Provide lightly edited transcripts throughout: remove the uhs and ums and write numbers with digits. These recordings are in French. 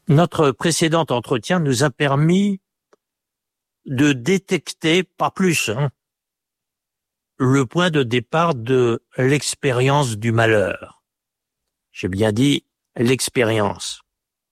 Notre précédent entretien nous a permis de détecter, pas plus, le point de départ de l'expérience du malheur. J'ai bien dit l'expérience.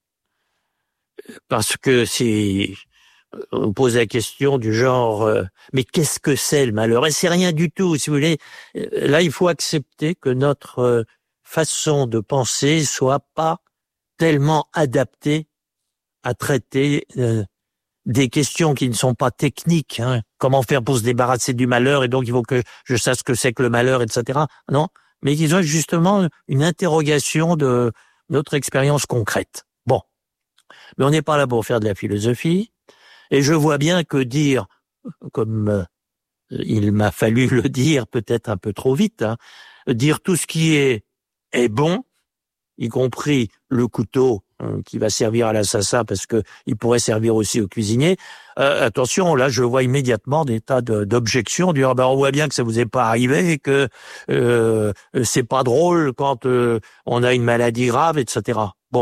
Parce que si on pose la question du genre mais qu'est-ce que c'est le malheur? Et c'est rien du tout, si vous voulez. Là, il faut accepter que notre façon de penser soit pas tellement adaptée à traiter des questions qui ne sont pas techniques. Comment faire pour se débarrasser du malheur, et donc il faut que je sache ce que c'est que le malheur, etc. Non, mais qu'ils ont justement une interrogation de notre expérience concrète. Bon, mais on n'est pas là pour faire de la philosophie, et je vois bien que dire, comme il m'a fallu le dire peut-être un peu trop vite, dire tout ce qui est bon, y compris le couteau qui va servir à l'assassin parce que il pourrait servir aussi au cuisinier. Attention, là, je vois immédiatement des tas d'objections, dire on voit bien que ça vous est pas arrivé, que c'est pas drôle quand on a une maladie grave, etc. Bon.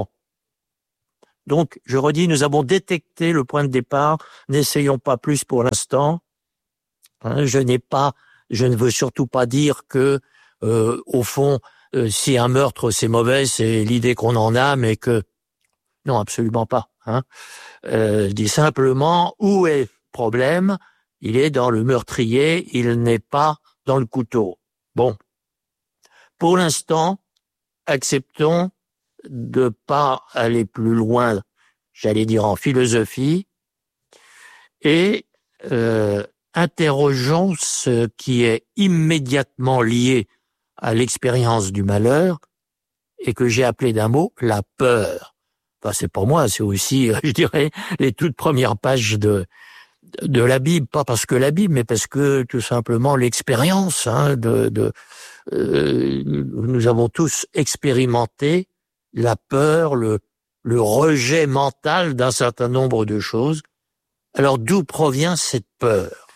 Donc, je redis, nous avons détecté le point de départ. N'essayons pas plus pour l'instant. Je ne veux surtout pas dire que, au fond, si un meurtre c'est mauvais, c'est l'idée qu'on en a, mais que non, absolument pas. Je dis simplement où est le problème. Il est dans le meurtrier, il n'est pas dans le couteau. Bon, pour l'instant, acceptons de pas aller plus loin, j'allais dire en philosophie, et interrogeons ce qui est immédiatement lié à l'expérience du malheur et que j'ai appelé d'un mot la peur. Enfin, c'est pour moi, c'est aussi, je dirais, les toutes premières pages de la Bible, pas parce que la Bible, mais parce que tout simplement l'expérience nous avons tous expérimenté la peur, le rejet mental d'un certain nombre de choses. Alors d'où provient cette peur?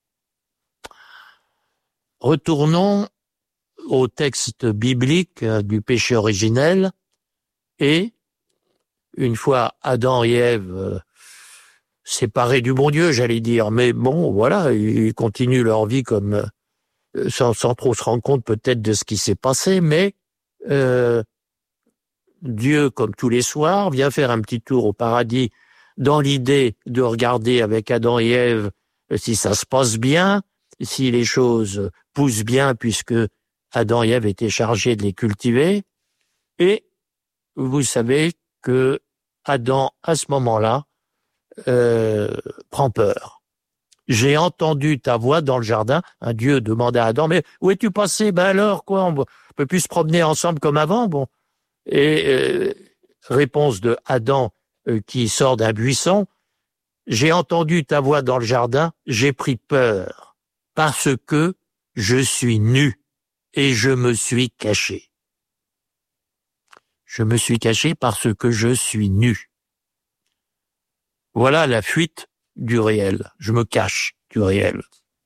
Retournons au texte biblique du péché originel, et une fois Adam et Ève séparés du bon Dieu, j'allais dire, mais bon, voilà, ils continuent leur vie comme sans trop se rendre compte peut-être de ce qui s'est passé, mais Dieu, comme tous les soirs, vient faire un petit tour au paradis dans l'idée de regarder avec Adam et Ève si ça se passe bien, si les choses poussent bien, puisque Adam et Ève étaient chargés de les cultiver. Et vous savez que Adam, à ce moment-là, prend peur. J'ai entendu ta voix dans le jardin. Un Dieu demande à Adam, mais où es-tu passé? Ben alors, quoi, on peut plus se promener ensemble comme avant, bon. Et réponse de Adam qui sort d'un buisson, j'ai entendu ta voix dans le jardin, j'ai pris peur, parce que je suis nu et je me suis caché. Je me suis caché parce que je suis nu. Voilà la fuite du réel. Je me cache du réel.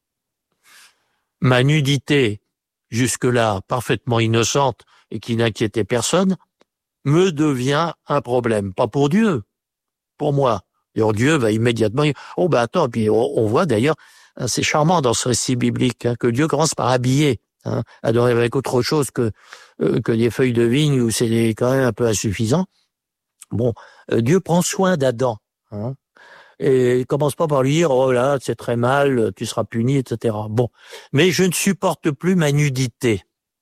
Ma nudité, jusque-là parfaitement innocente et qui n'inquiétait personne, me devient un problème. Pas pour Dieu, pour moi. Et Dieu va immédiatement dire, oh ben attends, puis on voit d'ailleurs, c'est charmant dans ce récit biblique, que Dieu commence par habiller, Adam avec autre chose que des feuilles de vigne où c'est quand même un peu insuffisant. Bon, Dieu prend soin d'Adam, et il commence pas par lui dire, oh là, c'est très mal, tu seras puni, etc. Bon, mais je ne supporte plus ma nudité.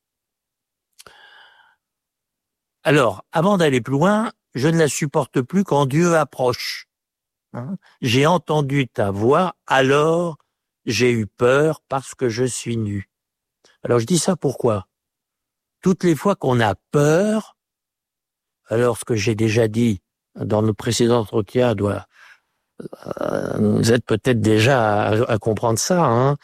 Alors, avant d'aller plus loin, je ne la supporte plus quand Dieu approche. J'ai entendu ta voix, alors j'ai eu peur parce que je suis nu. Alors je dis ça pourquoi? Toutes les fois qu'on a peur, alors ce que j'ai déjà dit dans nos précédents entretiens doit vous êtes peut-être déjà à comprendre ça.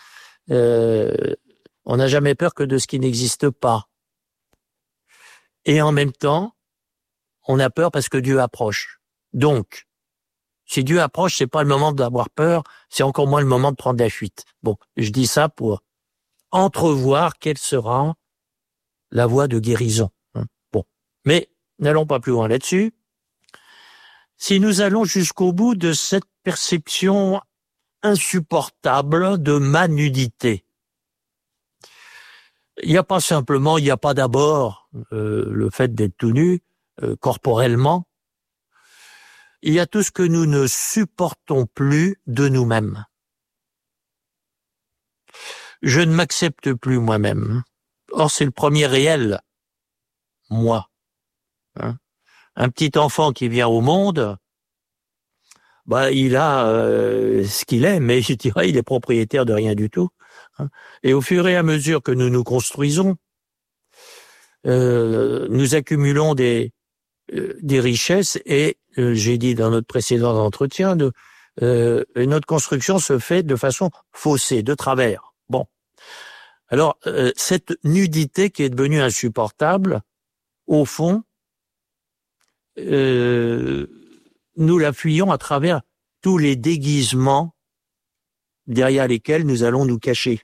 On n'a jamais peur que de ce qui n'existe pas. Et en même temps, on a peur parce que Dieu approche. Donc, si Dieu approche, c'est pas le moment d'avoir peur, c'est encore moins le moment de prendre la fuite. Bon, je dis ça pour entrevoir quelle sera la voie de guérison. Bon, mais n'allons pas plus loin là-dessus. si nous allons jusqu'au bout de cette perception insupportable de ma nudité. Il n'y a pas d'abord le fait d'être tout nu, corporellement. Il y a tout ce que nous ne supportons plus de nous-mêmes. Je ne m'accepte plus moi-même. Or, c'est le premier réel, moi. Hein? Un petit enfant qui vient au monde, il a ce qu'il est, mais je dirais, il est propriétaire de rien du tout. Hein? Et au fur et à mesure que nous nous construisons, nous accumulons des richesses et, j'ai dit dans notre précédent entretien, notre construction se fait de façon faussée, de travers. Bon. Alors, cette nudité qui est devenue insupportable, au fond, nous la fuyons à travers tous les déguisements derrière lesquels nous allons nous cacher.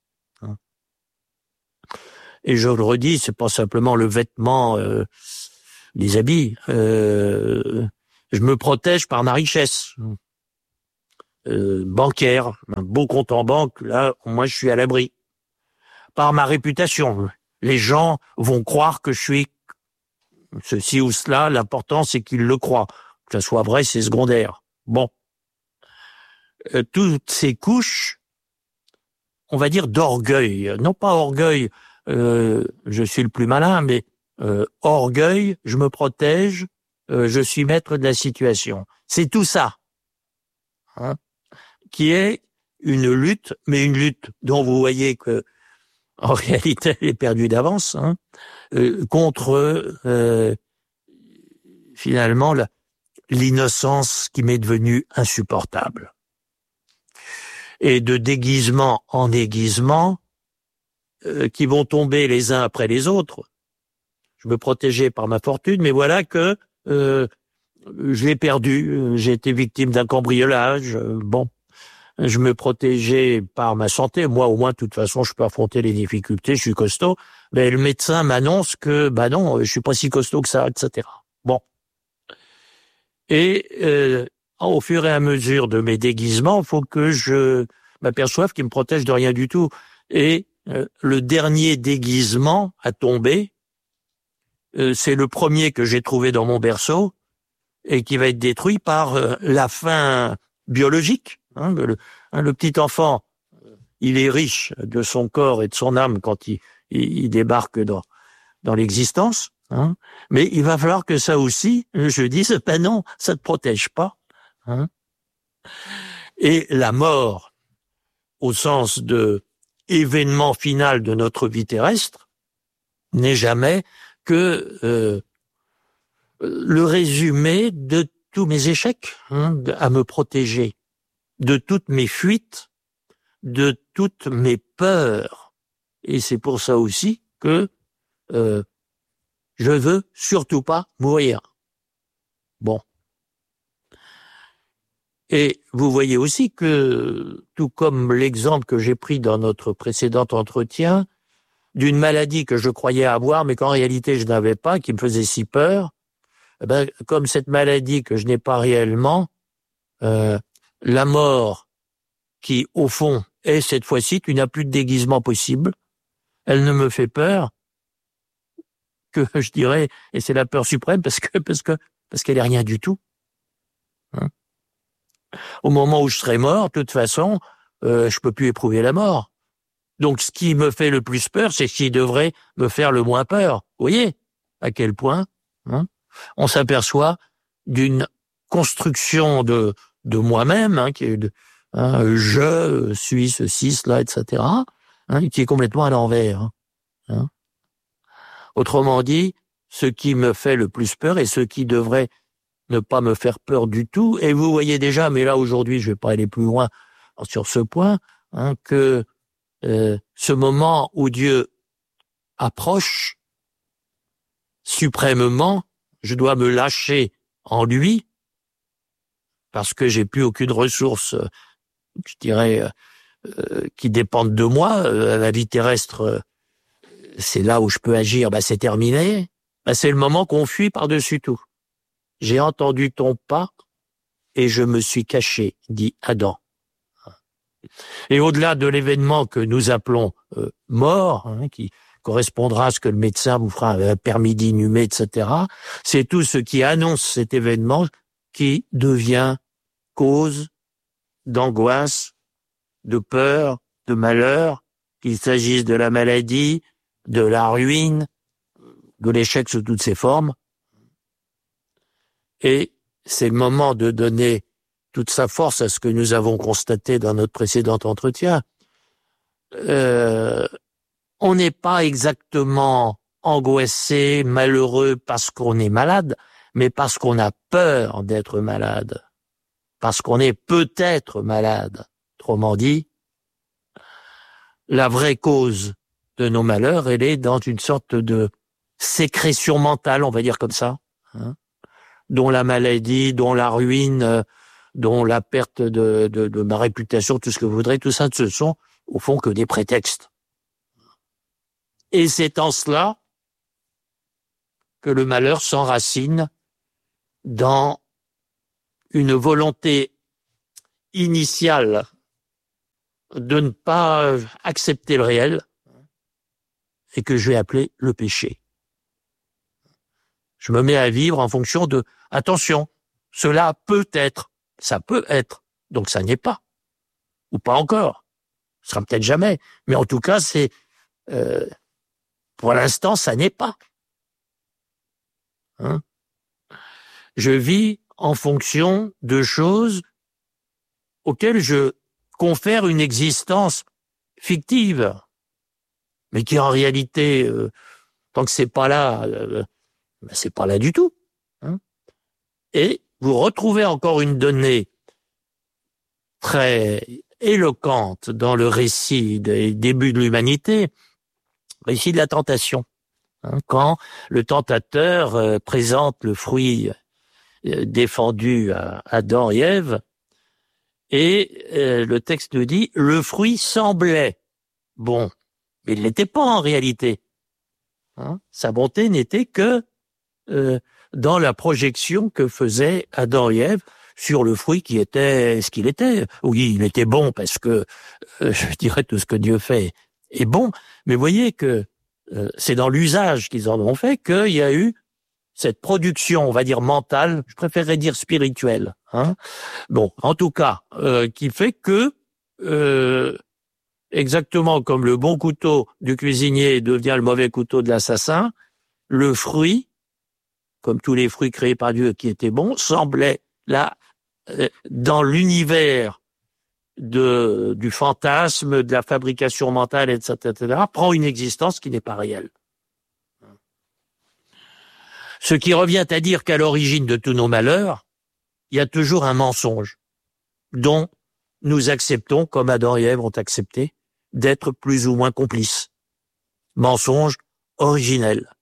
Et je le redis, c'est pas simplement le vêtement, les habits. Je me protège par ma richesse bancaire, un beau compte en banque. Là, moi, je suis à l'abri. Par ma réputation, les gens vont croire que je suis ceci ou cela. L'important, c'est qu'ils le croient. Que ça soit vrai, c'est secondaire. Bon, toutes ces couches, on va dire d'orgueil, non pas orgueil. Je suis le plus malin, mais orgueil, je me protège, je suis maître de la situation. C'est tout ça, hein, qui est une lutte, mais une lutte dont vous voyez que, en réalité, elle est perdue d'avance, hein, contre finalement l'innocence qui m'est devenue insupportable. Et de déguisement en déguisement, qui vont tomber les uns après les autres. Je me protégeais par ma fortune, mais voilà que je l'ai perdu. J'ai été victime d'un cambriolage. Je me protégeais par ma santé. Moi, au moins, de toute façon, je peux affronter les difficultés. Je suis costaud. Mais le médecin m'annonce que, non, je suis pas si costaud que ça, etc. Bon. Et au fur et à mesure de mes déguisements, il faut que je m'aperçoive qu'il me protège de rien du tout. Et le dernier déguisement à tomber, c'est le premier que j'ai trouvé dans mon berceau et qui va être détruit par la faim biologique. Hein, le petit enfant, il est riche de son corps et de son âme quand il débarque dans l'existence. Hein, mais il va falloir que ça aussi, je dise, non, ça ne te protège pas. Hein. Et la mort, au sens de événement final de notre vie terrestre, n'est jamais que le résumé de tous mes échecs, hein, à me protéger, de toutes mes fuites, de toutes mes peurs. Et c'est pour ça aussi que je veux surtout pas mourir. Bon. Et vous voyez aussi que, tout comme l'exemple que j'ai pris dans notre précédent entretien, d'une maladie que je croyais avoir, mais qu'en réalité je n'avais pas, qui me faisait si peur, comme cette maladie que je n'ai pas réellement, la mort qui, au fond, est cette fois-ci, tu n'as plus de déguisement possible, elle ne me fait peur que, je dirais, et c'est la peur suprême, parce qu'elle est rien du tout. Hein. Au moment où je serai mort, de toute façon, je peux plus éprouver la mort. Donc, ce qui me fait le plus peur, c'est ce qui devrait me faire le moins peur. Vous voyez à quel point, hein, on s'aperçoit d'une construction de moi-même, hein, qui est je suis ceci, cela, etc., hein, qui est complètement à l'envers. Hein. Autrement dit, ce qui me fait le plus peur et ce qui devrait ne pas me faire peur du tout. Et vous voyez déjà, mais là aujourd'hui, je vais pas aller plus loin sur ce point, hein, que ce moment où Dieu approche suprêmement, je dois me lâcher en lui parce que j'ai plus aucune ressource, je dirais, qui dépendent de moi. La vie terrestre, c'est là où je peux agir. C'est terminé. C'est le moment qu'on fuit par-dessus tout. j'ai entendu ton pas et je me suis caché, dit Adam. Et au-delà de l'événement que nous appelons mort, qui correspondra à ce que le médecin vous fera un permis d'inhumer, etc., c'est tout ce qui annonce cet événement qui devient cause d'angoisse, de peur, de malheur, qu'il s'agisse de la maladie, de la ruine, de l'échec sous toutes ses formes. Et c'est le moment de donner toute sa force à ce que nous avons constaté dans notre précédent entretien. On n'est pas exactement angoissé, malheureux parce qu'on est malade, mais parce qu'on a peur d'être malade, parce qu'on est peut-être malade. Autrement dit, la vraie cause de nos malheurs, elle est dans une sorte de sécrétion mentale, on va dire comme ça, dont la maladie, dont la ruine, dont la perte de ma réputation, tout ce que vous voudrez, tout ça, ce sont au fond que des prétextes. Et c'est en cela que le malheur s'enracine dans une volonté initiale de ne pas accepter le réel et que je vais appeler le péché. Je me mets à vivre en fonction de, attention, cela peut être, ça peut être, donc ça n'est pas, ou pas encore, ce sera peut-être jamais, mais en tout cas, c'est, pour l'instant, ça n'est pas. Je vis en fonction de choses auxquelles je confère une existence fictive, mais qui en réalité, tant que c'est pas là, c'est pas là du tout. Et vous retrouvez encore une donnée très éloquente dans le récit des débuts de l'humanité, le récit de la tentation. Quand le tentateur présente le fruit défendu à Adam et Ève, et le texte dit « le fruit semblait bon », mais il n'était pas en réalité. Sa bonté n'était que dans la projection que faisaient Adam et Ève sur le fruit qui était ce qu'il était. Oui, il était bon parce que, je dirais, tout ce que Dieu fait est bon, mais vous voyez que c'est dans l'usage qu'ils en ont fait qu'il y a eu cette production, on va dire mentale, je préférerais dire spirituelle. Bon, en tout cas, qui fait que, exactement comme le bon couteau du cuisinier devient le mauvais couteau de l'assassin, le fruit, comme tous les fruits créés par Dieu qui étaient bons, semblait là, dans l'univers du fantasme, de la fabrication mentale, etc., prend une existence qui n'est pas réelle. Ce qui revient à dire qu'à l'origine de tous nos malheurs, il y a toujours un mensonge dont nous acceptons, comme Adam et Ève ont accepté, d'être plus ou moins complices. Mensonge originel.